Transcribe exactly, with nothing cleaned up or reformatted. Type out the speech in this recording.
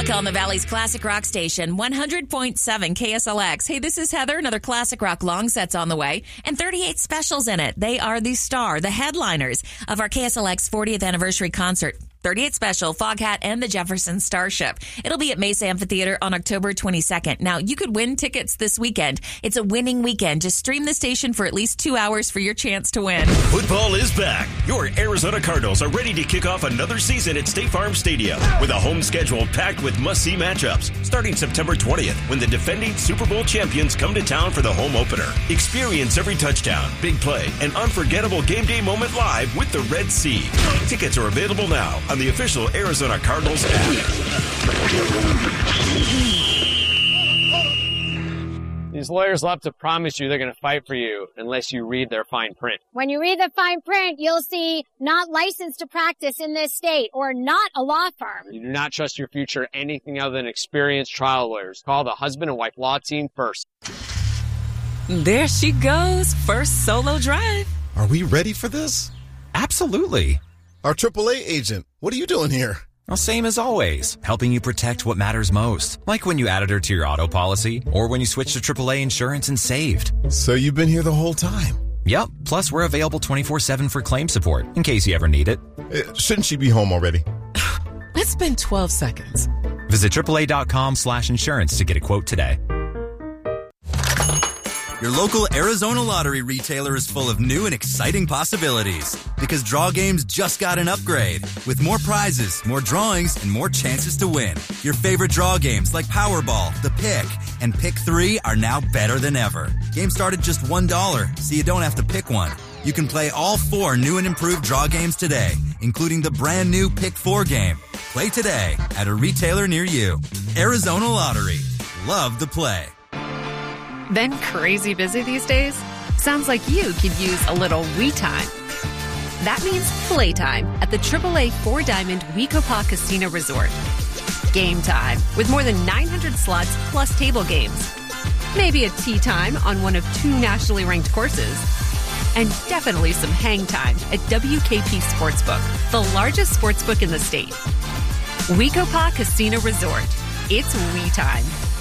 Back on the Valley's Classic Rock Station, one hundred point seven K S L X. Hey, this is Heather. Another Classic Rock long set's on the way, and thirty-eight specials in it. They are the star, the headliners of our K S L X fortieth anniversary concert. thirty-eight Special, Foghat, and the Jefferson Starship. It'll be at Mesa Amphitheater on October twenty-second. Now, you could win tickets this weekend. It's a winning weekend. Just stream the station for at least two hours for your chance to win. Football is back. Your Arizona Cardinals are ready to kick off another season at State Farm Stadium with a home schedule packed with must-see matchups. Starting September twentieth, when the defending Super Bowl champions come to town for the home opener. Experience every touchdown, big play, and unforgettable game day moment live with the Red Sea. Tickets are available now on the official Arizona Cardinals app. These lawyers love to promise you they're going to fight for you unless you read their fine print. When you read the fine print, you'll see not licensed to practice in this state or not a law firm. You do not trust your future anything other than experienced trial lawyers. Call the husband and wife law team first. There she goes, first solo drive. Are we ready for this? Absolutely. Our triple A agent, what are you doing here? Well, same as always, helping you protect what matters most. Like when you added her to your auto policy, or when you switched to triple A insurance and saved. So you've been here the whole time? Yep, plus we're available twenty-four seven for claim support, in case you ever need it. Uh, shouldn't she be home already? It's been twelve seconds. Visit triple A dot com slash insurance to get a quote today. Your local Arizona Lottery retailer is full of new and exciting possibilities because Draw Games just got an upgrade with more prizes, more drawings, and more chances to win. Your favorite draw games like Powerball, The Pick, and Pick three are now better than ever. Games start at just one dollar, so you don't have to pick one. You can play all four new and improved draw games today, including the brand new Pick four game. Play today at a retailer near you. Arizona Lottery. Love the play. Been crazy busy these days? Sounds like you could use a little we time. That means playtime at the triple A Four Diamond Wekopa Casino Resort. Game time with more than nine hundred slots plus table games. Maybe a tea time on one of two nationally ranked courses. And definitely some hang time at W K P Sportsbook, the largest sportsbook in the state. Wekopa Casino Resort. It's we time.